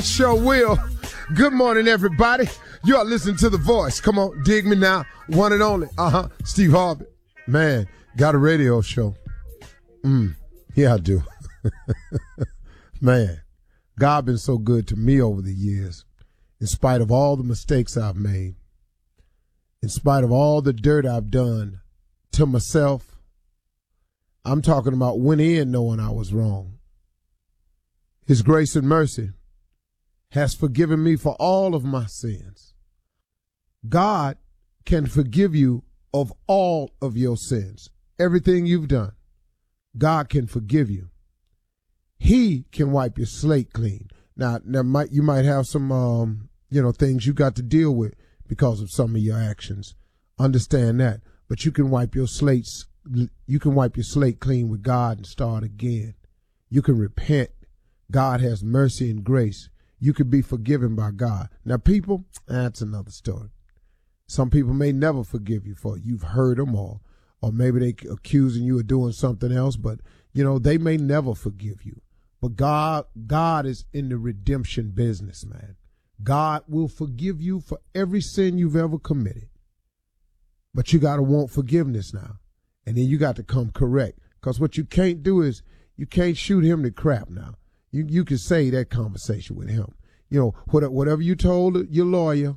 Sure will. Good morning, everybody. You are listening to The Voice. Come on, dig me now. One and only. Steve Harvey. Man, got a radio show. Yeah, I do. Man, God been so good to me over the years. In spite of all the mistakes I've made. In spite of all the dirt I've done to myself. I'm talking about went in knowing I was wrong. His grace and mercy has forgiven me for all of my sins. God can forgive you of all of your sins. Everything you've done, God can forgive you. He can wipe your slate clean. Now you might have some, things you got to deal with because of some of your actions. Understand that. But you can wipe your slate clean with God and start again. You can repent. God has mercy and grace. You could be forgiven by God. Now, people, that's another story. Some people may never forgive you for it. You've hurt them or maybe they accusing you of doing something else, but, they may never forgive you. But God is in the redemption business, man. God will forgive you for every sin you've ever committed. But you got to want forgiveness now. And then you got to come correct. Because what you can't do is you can't shoot him to crap now. You can say that conversation with him. Whatever you told your lawyer,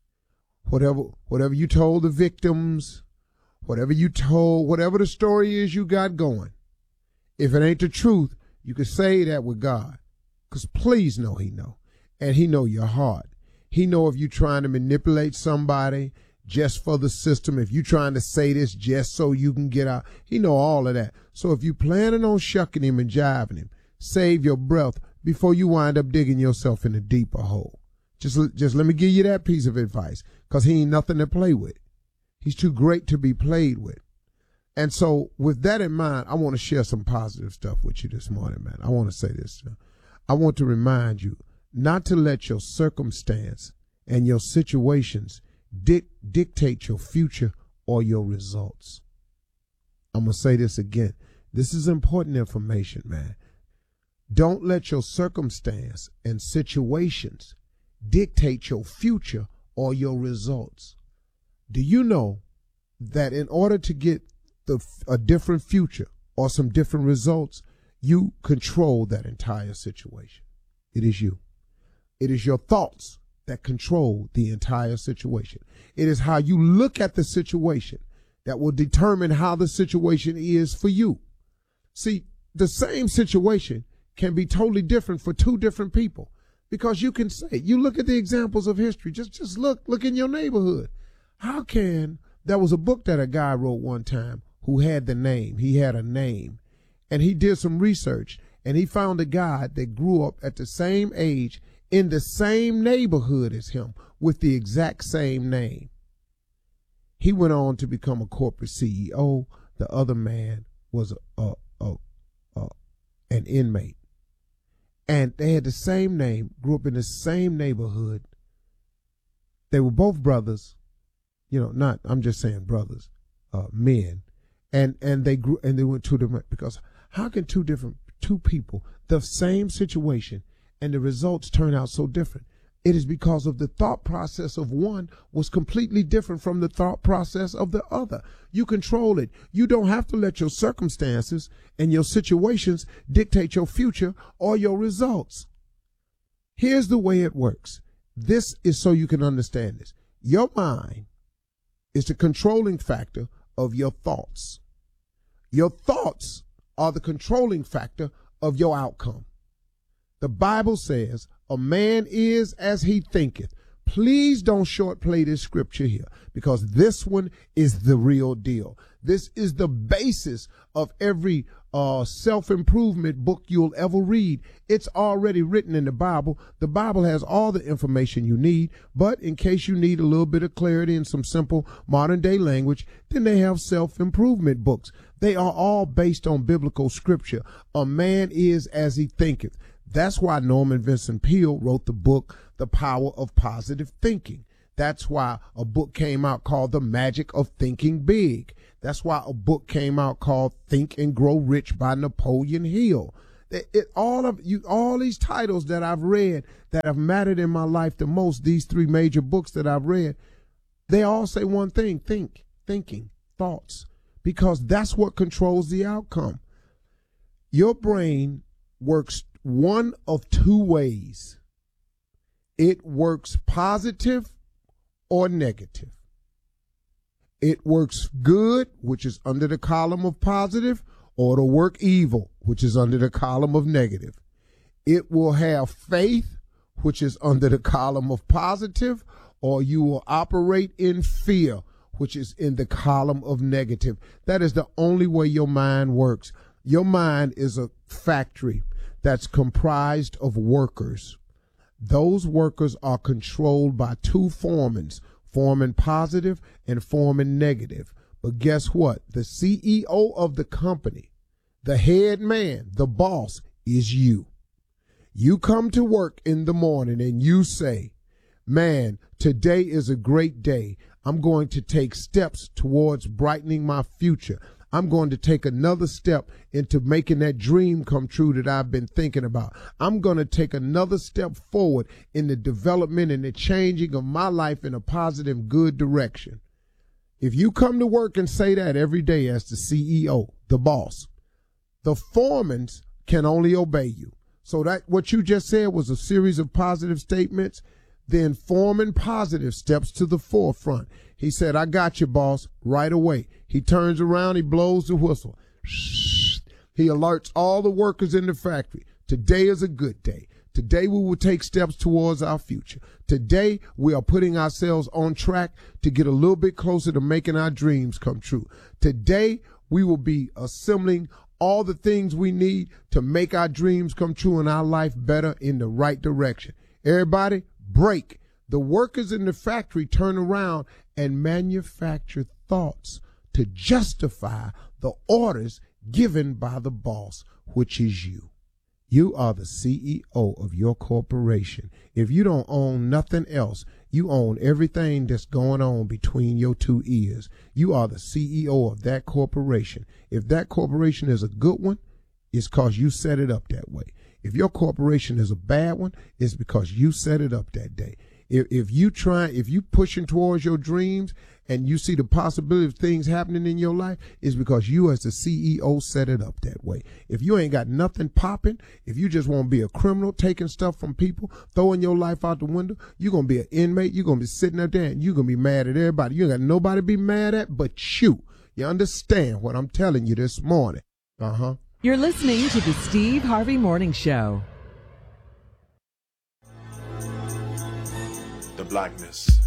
whatever you told the victims, whatever the story is you got going, if it ain't the truth, you can say that with God. Because please know he know. And he know your heart. He know if you trying to manipulate somebody just for the system, if you trying to say this just so you can get out, he know all of that. So if you planning on shucking him and jiving him, save your breath before you wind up digging yourself in a deeper hole. Just let me give you that piece of advice, because he ain't nothing to play with. He's too great to be played with. And so with that in mind, I want to share some positive stuff with you this morning, man. I want to say this. I want to remind you not to let your circumstance and your situations dictate your future or your results. I'm going to say this again. This is important information, man. Don't let your circumstance and situations dictate your future or your results. Do you know that in order to get a different future or some different results, you control that entire situation? It is you. It is your thoughts that control the entire situation. It is how you look at the situation that will determine how the situation is for you. See, the same situation can be totally different for two different people, because you can say, you look at the examples of history, just look in your neighborhood. There was a book that a guy wrote one time who had he had a name, and he did some research, and he found a guy that grew up at the same age in the same neighborhood as him with the exact same name. He went on to become a corporate CEO. The other man was an inmate. And they had the same name, grew up in the same neighborhood. They were both brothers, I'm just saying brothers, men. And they grew, and they went two different, because how can two people, the same situation, and the results turn out so different? It is because of the thought process of one was completely different from the thought process of the other. You control it. You don't have to let your circumstances and your situations dictate your future or your results. Here's the way it works. This is so you can understand this. Your mind is the controlling factor of your thoughts. Your thoughts are the controlling factor of your outcome. The Bible says, a man is as he thinketh. Please don't short play this scripture here, because this one is the real deal. This is the basis of every self-improvement book you'll ever read. It's already written in the Bible. The Bible has all the information you need, but in case you need a little bit of clarity in some simple modern day language, then they have self-improvement books. They are all based on biblical scripture. A man is as he thinketh. That's why Norman Vincent Peale wrote the book, The Power of Positive Thinking. That's why a book came out called The Magic of Thinking Big. That's why a book came out called Think and Grow Rich by Napoleon Hill. All these titles that I've read that have mattered in my life the most, these 3 major books that I've read, they all say one thing: thinking, thoughts, because that's what controls the outcome. Your brain works one of 2 ways. It works positive or negative. It works good, which is under the column of positive, or it'll work evil, which is under the column of negative. It will have faith, which is under the column of positive, or you will operate in fear, which is in the column of negative. That is the only way your mind works. Your mind is a factory that's comprised of workers. Those workers are controlled by 2 foremans, foreman positive and foreman negative. But guess what? The CEO of the company, the head man, the boss, is you. You come to work in the morning and you say, man, today is a great day. I'm going to take steps towards brightening my future. I'm going to take another step into making that dream come true that I've been thinking about. I'm going to take another step forward in the development and the changing of my life in a positive, good direction. If you come to work and say that every day as the CEO, the boss, the foremen can only obey you. So that what you just said was a series of positive statements. Then foreman positive steps to the forefront. He said, I got you, boss, right away. He turns around, he blows the whistle. He alerts all the workers in the factory. Today is a good day. Today we will take steps towards our future. Today we are putting ourselves on track to get a little bit closer to making our dreams come true. Today we will be assembling all the things we need to make our dreams come true and our life better in the right direction. Everybody, break. The workers in the factory turn around and manufacture thoughts to justify the orders given by the boss, which is you. You are the CEO of your corporation. If you don't own nothing else, you own everything that's going on between your 2 ears. You are the CEO of that corporation. If that corporation is a good one, it's because you set it up that way. If your corporation is a bad one, it's because you set it up that day. If you pushing towards your dreams and you see the possibility of things happening in your life, it's because you as the CEO set it up that way. If you ain't got nothing popping, if you just want to be a criminal, taking stuff from people, throwing your life out the window, you're going to be an inmate, you're going to be sitting up there and you're going to be mad at everybody. You ain't got nobody to be mad at but you. You understand what I'm telling you this morning? You're listening to the Steve Harvey Morning Show. The blackness